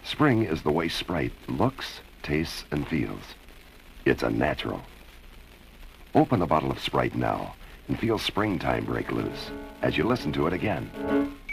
Spring is the way Sprite looks, tastes, and feels. It's a natural. Open a bottle of Sprite now and feel springtime break loose as you listen to it again.